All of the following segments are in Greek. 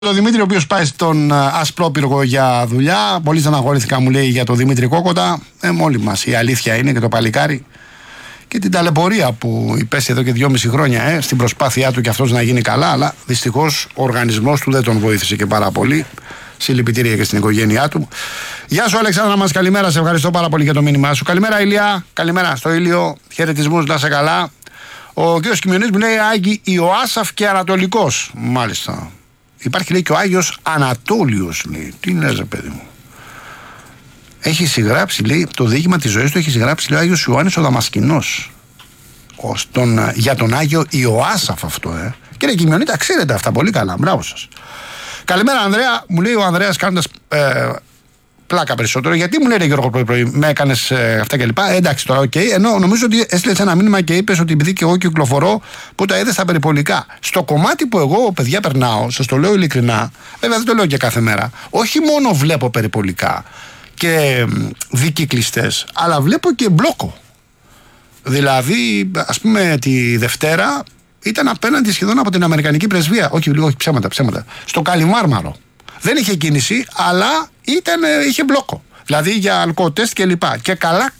Το Δημήτρη, ο οποίος πάει στον Ασπρόπυργο για δουλειά. Πολύ στεναχωρήθηκα, μου λέει, για τον Δημήτρη Κόκοτα. Μόλι μας η αλήθεια είναι και το παλικάρι. Και την ταλαιπωρία που υπέστη εδώ και 2,5 χρόνια στην προσπάθειά του και αυτός να γίνει καλά. Αλλά δυστυχώς ο οργανισμός του δεν τον βοήθησε και πάρα πολύ. Συλληπιτήρια και στην οικογένειά του. Γεια σου, Αλεξάνδρα μας, καλημέρα. Σε ευχαριστώ πάρα πολύ για το μήνυμά σου. Καλημέρα, Ηλία. Καλημέρα στο Ήλιο. Χαιρετισμούς, να είσαι καλά. Ο κ. Κιμιονής μου λέει Άγγι Ιωάσαφ και Ανατολικός. Μάλιστα. Υπάρχει, λέει, και ο Άγιος Ανατόλιος, λέει. Τι λες, ρε παιδί μου. Έχει συγγράψει, λέει, το διήγημα της ζωής του έχει συγγράψει, λέει, ο Άγιος Ιωάννης ο Δαμασκηνός. Για τον Άγιο Ιωάσαφ αυτό, Κύριε Κιμιονή, τα ξέρετε αυτά πολύ καλά. Μπράβο σας. Καλημέρα, Ανδρέα. Μου λέει ο Ανδρέας κάνοντας πλάκα περισσότερο. Γιατί μου λέει, Γιώργο, πρωί-πρωί, με έκανες αυτά κλπ. Εντάξει τώρα, οκ. Ενώ νομίζω ότι έστειλες ένα μήνυμα και είπες ότι επειδή και εγώ κυκλοφορώ, που τα είδες στα περιπολικά. Στο κομμάτι που εγώ, παιδιά, περνάω, σας το λέω ειλικρινά, βέβαια δεν το λέω και κάθε μέρα, όχι μόνο βλέπω περιπολικά και δικυκλιστές, αλλά βλέπω και μπλόκο. Δηλαδή, ας πούμε, τη Δευτέρα ήταν απέναντι σχεδόν από την Αμερικανική πρεσβεία. Όχι, ψέματα. Στο Καλιμάρμαρο. Δεν είχε κίνηση, αλλά είχε μπλόκο. Δηλαδή για αλκοοτέστ και λοιπά. Και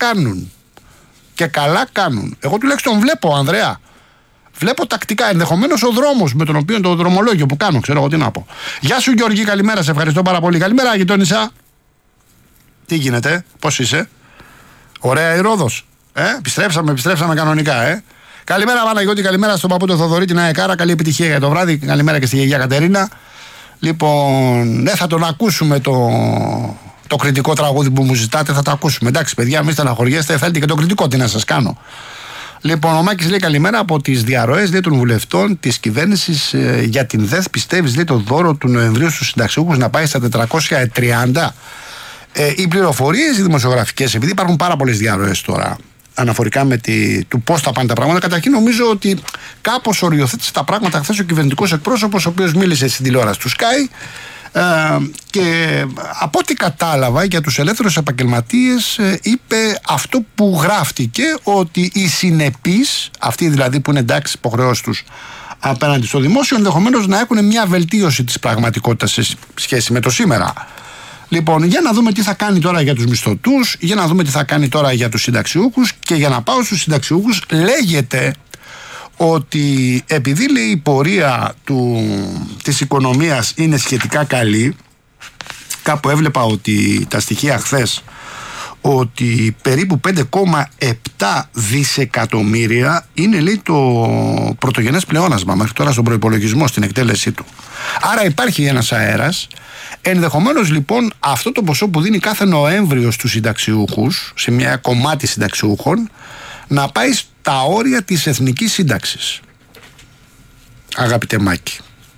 καλά κάνουν. Εγώ τουλάχιστον βλέπω, Ανδρέα. Βλέπω τακτικά. Ενδεχομένως ο δρόμος με τον οποίο το δρομολόγιο που κάνω, ξέρω εγώ τι να πω. Γεια σου, Γιώργη, καλημέρα. Σε ευχαριστώ πάρα πολύ. Καλημέρα, γειτόνισσα. Τι γίνεται, πώς είσαι? Ωραία η Ρόδος. Επιστρέψαμε κανονικά, Καλημέρα, Παναγιώτη, καλημέρα στον παππού του Θοδωρή, την Αεκάρα. Καλή επιτυχία για το βράδυ. Καλημέρα και στη γιαγιά Κατερίνα. Λοιπόν, θα τον ακούσουμε το κριτικό τραγούδι που μου ζητάτε, θα το ακούσουμε. Εντάξει, παιδιά, μην στεναχωριέστε, θέλετε και το κριτικό, τι να σας κάνω. Λοιπόν, ο Μάκης λέει καλημέρα από τις διαρροές, λέει, των βουλευτών της κυβέρνησης για την ΔΕΘ. Πιστεύεις, λέει, το δώρο του Νοεμβρίου στους συνταξιούχους να πάει στα 430? Οι πληροφορίες, οι δημοσιογραφικές, επειδή υπάρχουν πάρα πολλές διαρροές τώρα αναφορικά με του πώς θα πάνε τα πράγματα. Καταρχήν, νομίζω ότι κάπως οριοθέτησε τα πράγματα χθες ο κυβερνητικός εκπρόσωπος, ο οποίος μίλησε στην τηλεόραση του Sky και από ό,τι κατάλαβα για τους ελεύθερους επαγγελματίες είπε αυτό που γράφτηκε, ότι οι συνεπείς, αυτοί δηλαδή που είναι εντάξει υποχρεώσεις τους απέναντι στο δημόσιο, ενδεχομένως να έχουν μια βελτίωση της πραγματικότητας σε σχέση με το σήμερα. Λοιπόν, για να δούμε τι θα κάνει τώρα για τους μισθωτούς, για να δούμε τι θα κάνει τώρα για τους συνταξιούχους. Και για να πάω στους συνταξιούχους, λέγεται ότι επειδή, λέει, η πορεία της οικονομίας είναι σχετικά καλή, κάπου έβλεπα ότι τα στοιχεία χθες, ότι περίπου 5,7 δισεκατομμύρια είναι, λέει, το πρωτογενές πλεόνασμα μέχρι τώρα στον προϋπολογισμό, στην εκτέλεσή του. Άρα υπάρχει ένας αέρας. Ενδεχομένως, λοιπόν, αυτό το ποσό που δίνει κάθε Νοέμβριο στους συνταξιούχους, σε μια κομμάτι συνταξιούχων, να πάει στα όρια της εθνικής σύνταξης. Αγαπητέ Μάκη.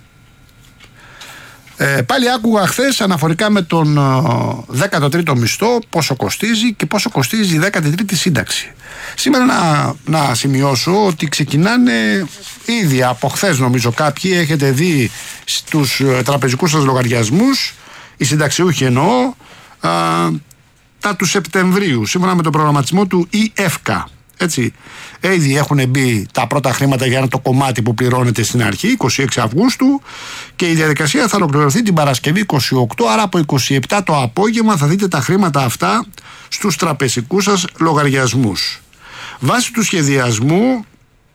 Πάλι άκουγα χθες αναφορικά με τον 13ο μισθό πόσο κοστίζει και πόσο κοστίζει η 13η σύνταξη. Σήμερα να σημειώσω ότι ξεκινάνε ήδη από χθες, νομίζω κάποιοι έχετε δει στους τραπεζικούς σας λογαριασμούς, οι συνταξιούχοι εννοώ, τα του Σεπτεμβρίου, σύμφωνα με τον προγραμματισμό του ΕΦΚΑ. Έτσι, ήδη έχουν μπει τα πρώτα χρήματα για το κομμάτι που πληρώνεται στην αρχή, 26 Αυγούστου, και η διαδικασία θα ολοκληρωθεί την Παρασκευή 28, άρα από 27 το απόγευμα θα δείτε τα χρήματα αυτά στους τραπεζικούς σας λογαριασμούς. Βάσει του σχεδιασμού,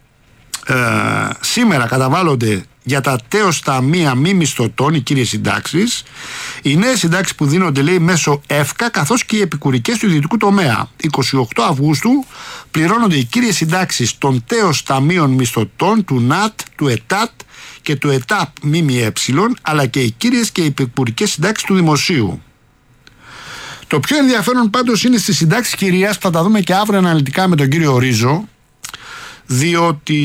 σήμερα καταβάλλονται για τα τέος ταμεία μη μισθωτών οι κύριες συντάξεις, οι νέες συντάξεις που δίνονται, λέει, μέσω ΕΦΚΑ, καθώς και οι επικουρικές του ιδιωτικού τομέα. 28 Αυγούστου πληρώνονται οι κύριες συντάξεις των τέος ταμείων μισθωτών, του ΝΑΤ, του ΕΤΑΤ και του ΕΤΑΠ ΜΜΕ, αλλά και οι κύριες και οι επικουρικές συντάξεις του δημοσίου. Το πιο ενδιαφέρον πάντως είναι στις συντάξεις κυρίας, που θα τα δούμε και αύριο αναλυτικά με τον κύριο Ρίζο, διότι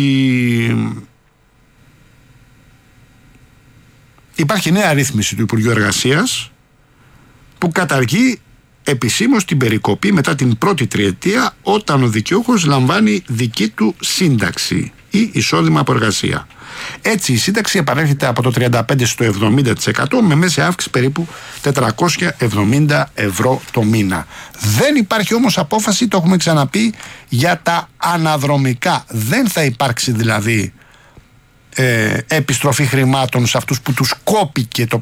υπάρχει νέα ρύθμιση του Υπουργείου Εργασίας που καταργεί επισήμως την περικοπή μετά την πρώτη τριετία, όταν ο δικαιούχος λαμβάνει δική του σύνταξη ή εισόδημα από εργασία. Έτσι η σύνταξη επανέρχεται από το 35% στο 70%, με μέση αύξηση περίπου 470 ευρώ το μήνα. Δεν υπάρχει όμως απόφαση, το έχουμε ξαναπεί, για τα αναδρομικά. Δεν θα υπάρξει δηλαδή επιστροφή χρημάτων σε αυτούς που τους κόπηκε το